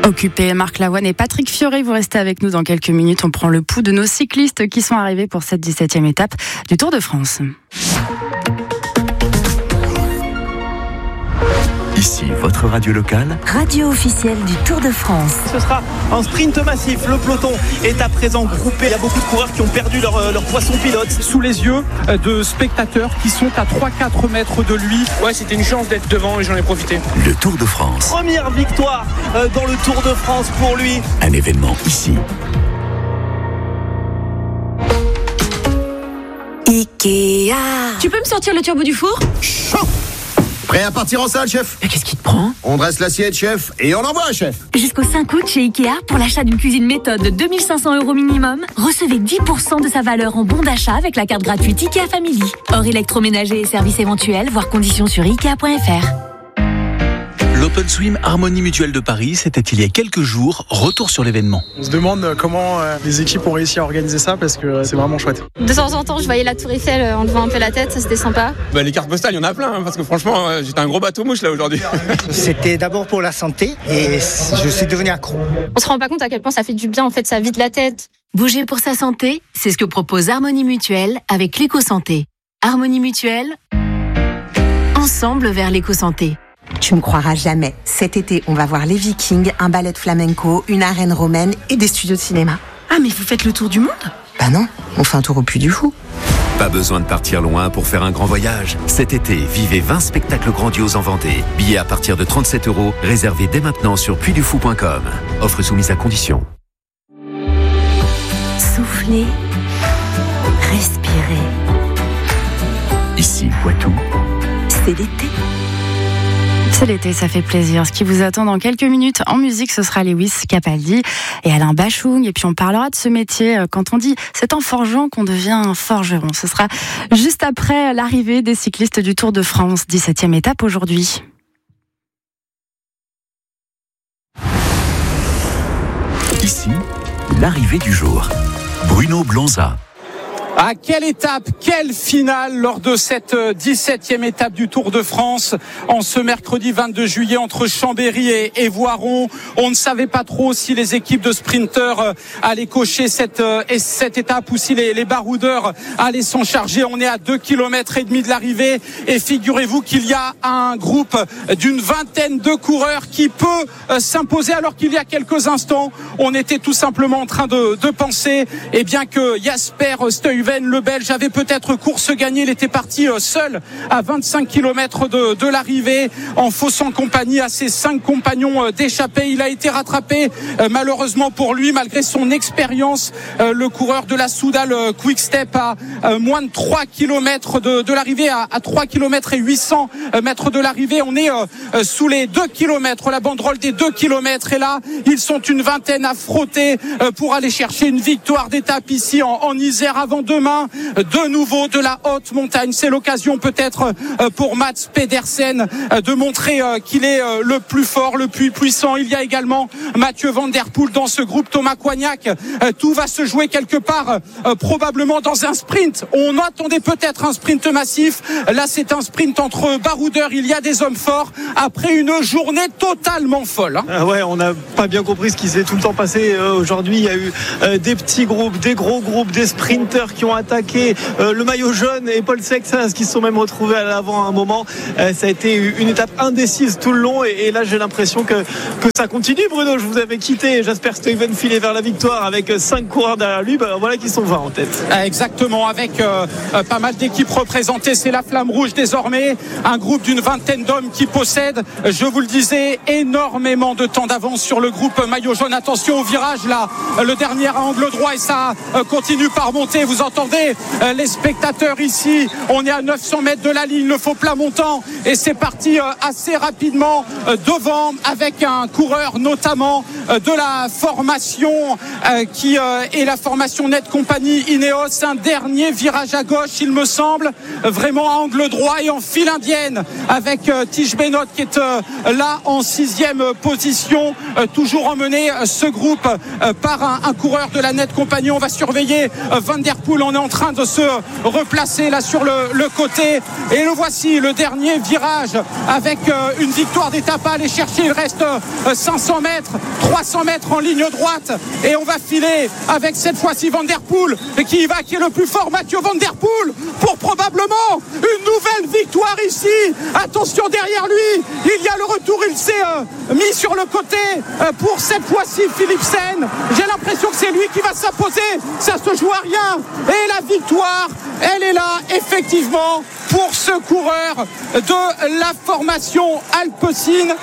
Occupé, Marc Lavoine et Patrick Fiori, vous restez avec nous dans quelques minutes. On prend le pouls de nos cyclistes qui sont arrivés pour cette 17e étape du Tour de France. Ici, votre radio locale. Radio officielle du Tour de France. Ce sera un sprint massif. Le peloton est à présent groupé. Il y a beaucoup de coureurs qui ont perdu leur poisson pilote. Sous les yeux de spectateurs qui sont à 3-4 mètres de lui. Ouais, c'était une chance d'être devant et j'en ai profité. Le Tour de France. Première victoire dans le Tour de France pour lui. Un événement ici. Ikea. Tu peux me sortir le turbo du four ? Chaud. Prêt à partir en salle, chef ? Mais qu'est-ce qui te prend ? On dresse l'assiette, chef, et on envoie, chef. Jusqu'au 5 août chez Ikea, pour l'achat d'une cuisine méthode de 2 500 € minimum, recevez 10% de sa valeur en bon d'achat avec la carte gratuite Ikea Family. Hors électroménager et services éventuels, voir conditions sur Ikea.fr. L'Open Swim Harmonie Mutuelle de Paris, c'était il y a quelques jours. Retour sur l'événement. On se demande comment les équipes ont réussi à organiser ça parce que c'est vraiment chouette. De temps en temps, je voyais la Tour Eiffel en levant un peu la tête, ça c'était sympa. Les cartes postales, il y en a plein, parce que franchement, j'étais un gros bateau mouche là aujourd'hui. C'était d'abord pour la santé et je suis devenu accro. On se rend pas compte à quel point ça fait du bien, en fait, ça vide la tête. Bouger pour sa santé, c'est ce que propose Harmonie Mutuelle avec l'éco-santé. Harmonie Mutuelle, ensemble vers l'éco-santé. Tu ne croiras jamais. Cet été, on va voir les Vikings, un ballet de flamenco, une arène romaine et des studios de cinéma. Ah, mais vous faites le tour du monde ? Bah non, on fait un tour au Puy du Fou. Pas besoin de partir loin pour faire un grand voyage. Cet été, vivez 20 spectacles grandioses en Vendée. Billets à partir de 37 €, réservés dès maintenant sur puydufou.com. Offre soumise à condition. Soufflez, respirez. Ici, Poitou. C'est l'été. C'est l'été, ça fait plaisir. Ce qui vous attend dans quelques minutes en musique, ce sera Lewis Capaldi et Alain Bachung. Et puis on parlera de ce métier quand on dit c'est en forgeant qu'on devient un forgeron. Ce sera juste après l'arrivée des cyclistes du Tour de France, 17e étape aujourd'hui. Ici, l'arrivée du jour. Bruno Blonza. À quelle étape, quelle finale lors de cette 17e étape du Tour de France en ce mercredi 22 juillet entre Chambéry et Voiron. On ne savait pas trop si les équipes de sprinteurs allaient cocher cette étape ou si les baroudeurs allaient s'en charger. On est à 2,5 km de l'arrivée et figurez-vous qu'il y a un groupe d'une vingtaine de coureurs qui peut s'imposer alors qu'il y a quelques instants, on était tout simplement en train de penser que Jasper Stuyven, le Belge, avait peut-être course gagnée. Il était parti seul à 25 km de l'arrivée en faussant compagnie à ses 5 compagnons d'échappée. Il a été rattrapé malheureusement pour lui malgré son expérience. Le coureur de la Soudal Quick Step à moins de 3 km de l'arrivée, à 3 km et 800 mètres de l'arrivée. On est sous les 2 km, la banderole des 2 km, et là ils sont une vingtaine à frotter pour aller chercher une victoire d'étape ici en Isère avant demain, de nouveau de la haute montagne. C'est l'occasion peut-être pour Mats Pedersen de montrer qu'il est le plus fort, le plus puissant. Il y a également Mathieu Van Der Poel dans ce groupe, Thomas Coignac. Tout va se jouer quelque part, probablement dans un sprint. On attendait peut-être un sprint massif. Là, c'est un sprint entre baroudeurs. Il y a des hommes forts après une journée totalement folle. On n'a pas bien compris ce qui s'est tout le temps passé aujourd'hui. Il y a eu des petits groupes, des gros groupes, des sprinteurs qui ont attaqué le maillot jaune et Paul Sexas qui se sont même retrouvés à l'avant à un moment. Ça a été une étape indécise tout le long et là j'ai l'impression que ça continue. Bruno, je vous avais quitté, Jasper Stuyven filé vers la victoire avec 5 coureurs derrière lui. Voilà qu'ils sont 20 en tête. Exactement, avec pas mal d'équipes représentées. C'est la Flamme Rouge désormais, un groupe d'une vingtaine d'hommes qui possède, je vous le disais, énormément de temps d'avance sur le groupe maillot jaune. Attention au virage là, le dernier à angle droit, et ça continue par monter. Vous entendez les spectateurs ici, on est à 900 mètres de la ligne, le faux plat montant, et c'est parti assez rapidement devant avec un coureur notamment de la formation qui est la formation Net Company Ineos. Un dernier virage à gauche, il me semble, vraiment à angle droit et en file indienne avec Tige Benoît qui est là en 6e position, toujours emmené ce groupe par un coureur de la Net Company. On va surveiller Van Der Poel On est en train de se replacer là sur le côté. Et le voici, le dernier virage avec une victoire d'étape à aller chercher. Il reste 500 mètres, 300 mètres en ligne droite. Et on va filer avec cette fois-ci Van Der Poel qui est le plus fort, Mathieu Van Der Poel, pour probablement une nouvelle victoire ici. Attention derrière lui, il y a le retour, il s'est mis sur le côté pour cette fois-ci Philipsen. J'ai l'impression que c'est lui qui va s'imposer, ça se joue à rien. Et la victoire, elle est là effectivement pour ce coureur de la formation Alpecin,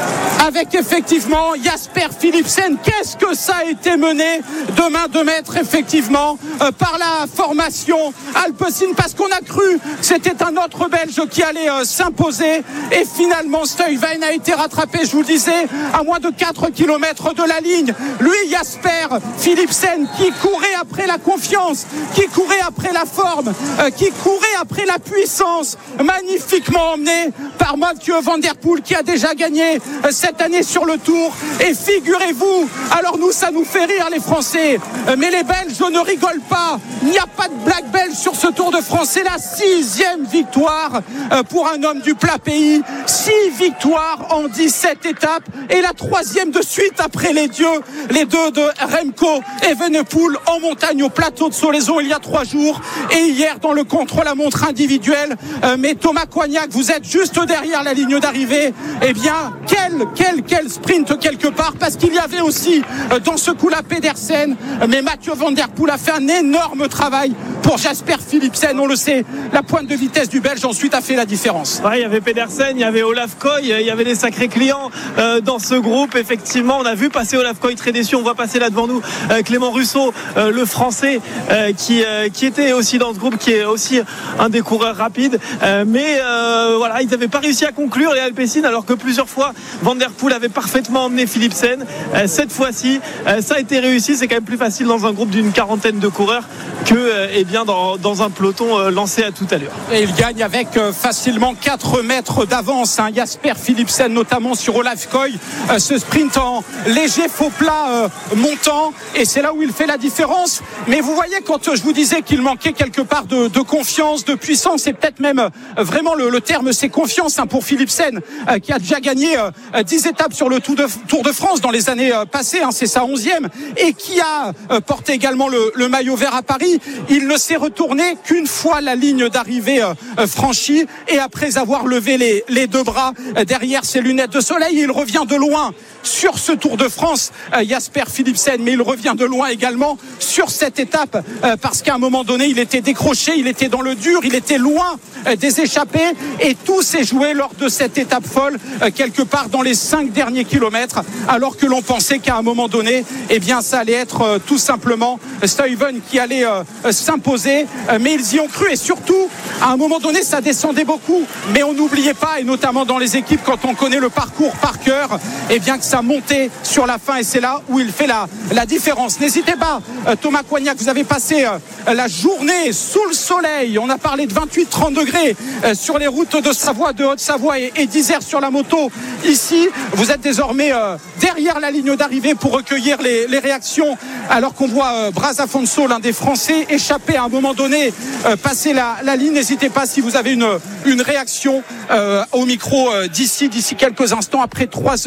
avec effectivement Jasper Philipsen. Qu'est-ce que ça a été mené de main de maître effectivement par la formation Alpecin, parce qu'on a cru que c'était un autre Belge qui allait s'imposer, et finalement Stuyven a été rattrapé, je vous le disais, à moins de 4 km de la ligne. Lui, Jasper Philipsen, qui courait après la confiance, qui courait après la forme, qui courait après la puissance, magnifiquement emmené par Mathieu Van Der Poel, qui a déjà gagné cette année sur le Tour. Et figurez-vous, alors nous, ça nous fait rire les Français, mais les Belges ne rigolent pas. Il n'y a pas de blague belge sur ce Tour de France. C'est la 6e victoire pour un homme du plat pays. 6 victoires en 17 étapes, et la 3e de suite après les deux de Remco Evenepoel en montagne au plateau de Solaizon il y a 3 jours, et hier dans le contre-la-montre individuel. Mais Thomas Coignac, vous êtes juste derrière la ligne d'arrivée. Eh bien, quel sprint quelque part, parce qu'il y avait aussi dans ce coup-là Pedersen, mais Mathieu Van Der Poel a fait un énorme travail pour Jasper Philipsen. On le sait, la pointe de vitesse du Belge ensuite a fait la différence. Ouais, il y avait Pedersen, il y avait Olaf Koy, il y avait des sacrés clients dans ce groupe. Effectivement, on a vu passer Olaf Koy, très déçu. On voit passer là devant nous Clément Russo, le Français, qui était aussi dans ce groupe, qui est aussi un des coureurs rapides. Mais voilà, ils n'avaient pas réussi à conclure, les Alpecin, alors que plusieurs fois Van Der Poel avait parfaitement emmené Philipsen. Cette fois-ci, ça a été réussi. C'est quand même plus facile dans un groupe d'une quarantaine de coureurs que bien dans un peloton lancé à toute allure. Et il gagne avec facilement 4 mètres d'avance, Jasper Philipsen, notamment sur Olaf Koy. Ce sprint en léger faux plat montant, et c'est là où il fait la différence. Mais vous voyez, quand je vous disais qu'il manquait quelque part de confiance, de puissance, et peut-être même vraiment le terme c'est confiance pour Philipsen, qui a déjà gagné 10 étapes sur le Tour de France dans les années passées, c'est sa 11e, et qui a porté également le maillot vert à Paris. Il ne s'est retourné qu'une fois la ligne d'arrivée franchie, et après avoir levé les deux bras derrière ses lunettes de soleil. Il revient de loin sur ce Tour de France, Jasper Philipsen, mais il revient de loin également sur cette étape, parce qu'à un moment donné il était décroché, il était dans le dur, il était loin des échappées, et tout s'est joué lors de cette étape folle, quelque part dans les 5 derniers kilomètres, alors que l'on pensait qu'à un moment donné, eh bien ça allait être tout simplement Stuyven qui allait s'imposer, mais ils y ont cru, et surtout à un moment donné ça descendait beaucoup, mais on n'oubliait pas, et notamment dans les équipes quand on connaît le parcours par cœur, eh bien que ça montait sur la fin, et c'est là où il fait la différence. N'hésitez pas, Thomas Coignac, vous avez passé la journée sous le soleil, on a parlé de 28-30 degrés sur les routes de Savoie, de Haute-Savoie et d'Isère sur la moto. Ici, vous êtes désormais derrière la ligne d'arrivée pour recueillir les réactions, alors qu'on voit Braz Afonso, l'un des Français, échapper à un moment donné, passer la ligne. N'hésitez pas si vous avez une réaction au micro d'ici quelques instants, après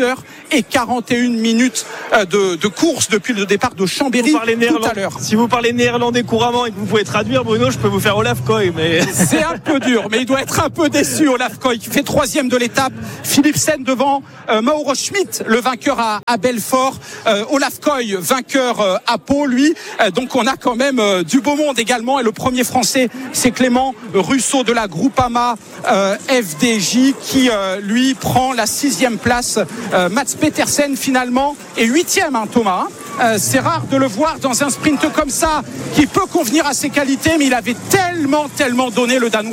3h41 minutes de course depuis le départ de Chambéry tout à l'heure. Si vous parlez néerlandais couramment et que vous pouvez traduire, Bruno, je peux vous faire Olaf Koy, mais c'est un peu dur, mais il doit être un peu déçu, Olaf Koy, qui fait 3e de l'étape. Philipsen devant Mauro Schmidt, le vainqueur à Belfort. Olaf Koy, vainqueur à Pau, lui. Donc on a quand même du beau monde également, et le premier Français, c'est Clément Russo de la Groupama FDJ, qui lui prend la 6e place. Mats Petersen finalement est 8e, Thomas. C'est rare de le voir dans un sprint comme ça, qui peut convenir à ses qualités, mais il avait tellement donné, le Danois,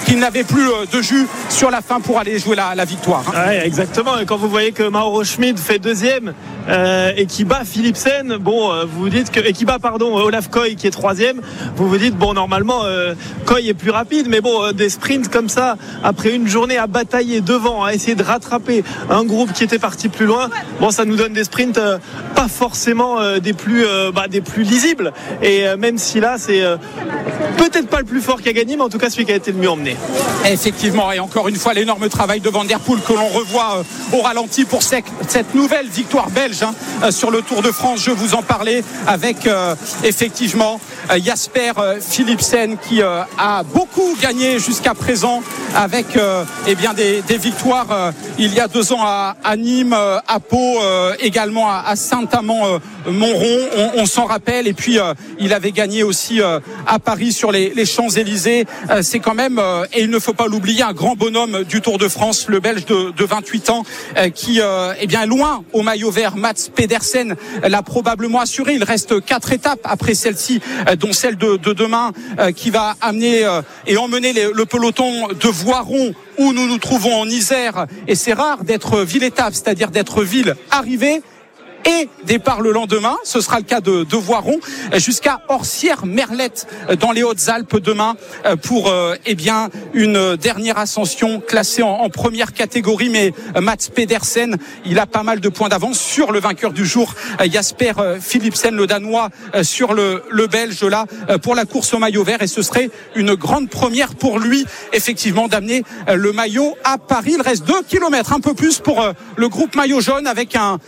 qu'il n'avait plus de jus sur la fin pour aller jouer la victoire. Ouais, exactement. Et quand vous voyez que Mauro Schmid fait deuxième et qui bat Philipsen, vous vous dites que et qui bat Olaf Koy qui est troisième, vous vous dites normalement Koy est plus rapide, mais des sprints comme ça après une journée à batailler devant, à essayer de rattraper un groupe qui était parti plus loin, ça nous donne des sprints pas forcément des plus lisibles. Et même si là c'est peut-être pas le plus fort qui a gagné, mais en tout cas celui qui a été le mieux emmené. Effectivement, et encore une fois l'énorme travail de Van Der Poel que l'on revoit au ralenti pour cette nouvelle victoire belge sur le Tour de France. Je vous en parlais avec effectivement Jasper Philipsen qui a beaucoup gagné jusqu'à présent avec des victoires il y a 2 ans à Nîmes, à Pau, également à Saint-Amand-Montrond, on s'en rappelle, et puis il avait gagné aussi à Paris sur les Champs-Élysées. C'est quand même, et il ne faut pas l'oublier, un grand bonhomme du Tour de France, le Belge de 28 ans qui est loin au maillot vert. Mats Pedersen l'a probablement assuré. Il reste 4 étapes après celle-ci, dont celle de demain, qui va amener et emmener le peloton de Voiron où nous nous trouvons en Isère. Et c'est rare d'être ville-étape, c'est-à-dire d'être ville arrivée et départ le lendemain. Ce sera le cas de Voiron jusqu'à Orsières-Merlette dans les Hautes-Alpes demain pour une dernière ascension classée en première catégorie. Mais Mats Pedersen, il a pas mal de points d'avance sur le vainqueur du jour, Jasper Philipsen, le Danois, sur le Belge là pour la course au maillot vert. Et ce serait une grande première pour lui, effectivement, d'amener le maillot à Paris. Il reste 2 kilomètres, un peu plus pour le groupe maillot jaune avec un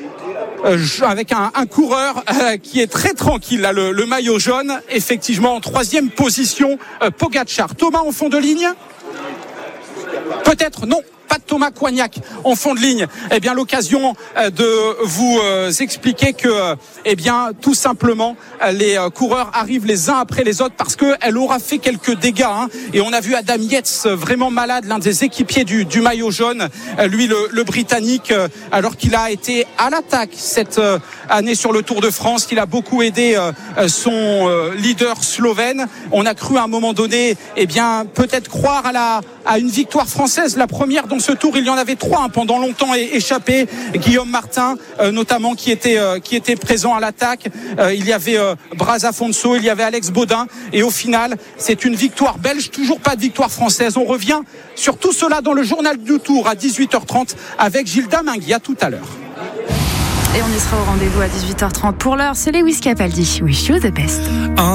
coureur qui est très tranquille là, le maillot jaune, effectivement en 3e position, Pogačar. Thomas en fond de ligne, peut-être non, pas de Thomas Coignac en fond de ligne. L'occasion de vous expliquer que tout simplement les coureurs arrivent les uns après les autres parce qu'elle aura fait quelques dégâts, et on a vu Adam Yates vraiment malade, l'un des équipiers du maillot jaune, lui le Britannique, alors qu'il a été à l'attaque cette année sur le Tour de France, qu'il a beaucoup aidé son leader slovène. On a cru à un moment donné peut-être croire à une victoire française, la première dans ce Tour. Il y en avait 3 pendant longtemps échappés. Guillaume Martin notamment qui était présent à l'attaque. Il y avait Braz Afonso, il y avait Alex Baudin, et au final c'est une victoire belge, toujours pas de victoire française. On revient sur tout cela dans le journal du Tour à 18h30 avec Gilda Mingui. À tout à l'heure. Et on y sera au rendez-vous à 18h30. Pour l'heure, c'est Lewis Capaldi. Wish you the best.